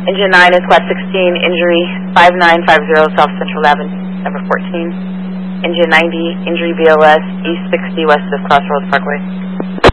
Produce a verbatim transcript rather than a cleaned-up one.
Engine nine is Squad sixteen, injury five nine five zero South Central Avenue, number fourteen. Engine ninety, injury B L S, East sixty west of Crossroads Parkway.